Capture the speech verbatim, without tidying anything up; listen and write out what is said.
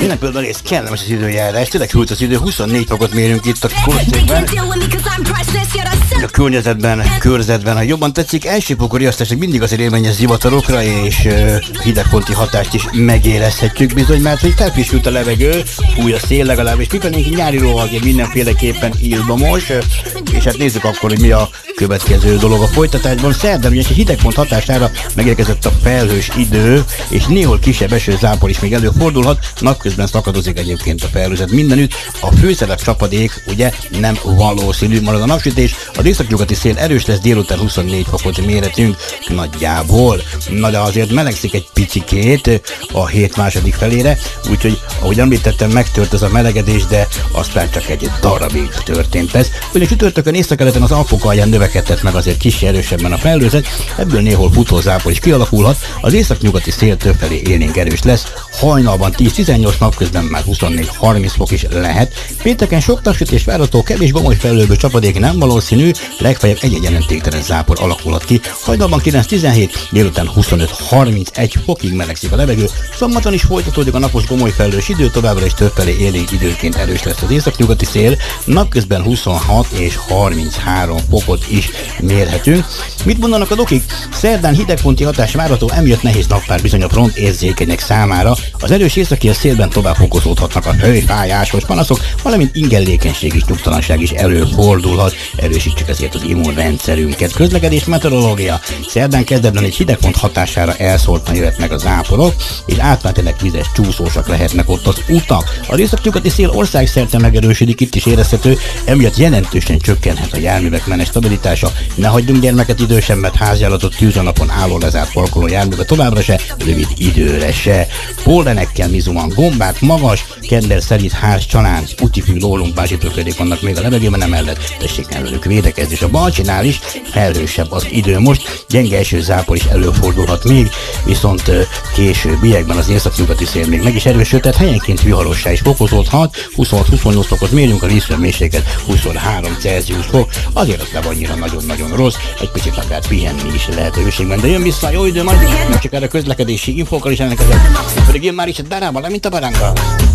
Tényleg például egész kellemes az időjárás, tényleg hűlt az idő, huszonnégy fokot mérünk itt a Korcégben. A környezetben, körzetben, ha jobban tetszik, elsőfokú riasztásnak mindig azért élményes zivatarokra és uh, hidegponti hatást is megérezhetjük bizony, mert hogy felfrissült a levegő, fúj a szél legalábbis, mi pedig nyári rohagja mindenféleképpen ildomos, és hát nézzük akkor, hogy mi a következő dolog a folytatásban. Szerdán ugyanis egy hidegpont hatására megérkezett a felhős idő, és néhol kisebb esőzápor is még előfordulhat, napközben szakadozik egyébként a felhőzet mindenütt, a főszerep csapadék ugye nem valószínű, marad a napsütés, az északnyugati szél erős lesz, délután huszonnégy fokot méretünk nagyjából. Na de azért melegszik egy picikét a hét második felére, úgyhogy ahogy említettem, megtört ez a melegedés, de aztán csak egy darabig történt ez. Ugyanis csütörtökön északkeleten az Alpok alján növekedett meg azért kicsi erősebben a felhőzet, ebből néhol futózápor is kialakulhat, az északnyugati szél többfelé élénk erős lesz, hajnalban tíz-tizennyolc, napközben már huszonnégy-harminc fok is lehet. Pénteken sok napsütés várható, kevés gomoly felhőből csapadék nem valószínű, legfeljebb egy-egy jelentéktelen zápor alakulhat ki. Hajnalban kilenc-tizenhét, délután huszonöt-harmincegy fokig melegszik a levegő, szombaton is folytatódik a napos gomoly felhős idő, továbbra is többfelé élénk időként erős lesz az északnyugati szél, napközben huszonhat és harminchárom fokot is mérhetünk. Mit mondanak a dokik? Szerdán hidegponti hatás várható, emiatt nehéz nappár bizony a front érzékenyek számára. Az erős északi szélben tovább fokozódhatnak a hőfájásos panaszok, valamint ingellékenység és nyugtalanság is előfordulhat. Erősítsük ezért az immunrendszerünket. Közlekedés, meteorológia. Szerdán kezdetben egy hidegpont hatására elszóltan jöhetnek az záporok, és átmenetileg vizes csúszósak lehetnek ott az utak. Az északnyugati szél országszerte megerősödik, itt is érezhető, emiatt jelentősen csökkenhet a járművek menet stabilitása. Ne hagyjunk gyermeket, idősebbet, háziállatot, tűzalapon álló lezárt parkoló járműve továbbra se, rövid időre se. Pollenekkel mizuman, gombák, magas, kender szerint ház, család, utifű, lólumpási pöködék vannak még a levegőben, emellett tessék el velük védekezni, és a Balcsinál is felhősebb az idő most, gyenge esőzápor is előfordulhat még, viszont későbbiekben az északnyugati szél még meg is erősödhet, helyenként viharossá is fokozódhat, huszonhat-huszonnyolc fokot mérjünk, a vízhőmérséklet huszonhárom Celsius fok, azért az nem annyira nagyon-nagyon rossz, egy picit akár pihenni is lehetőségben, de jön vissza a jó idő, majd nem csak erre közlekedési infókkal is ellenkezett, pedig jön már is a darában, mint a baranga.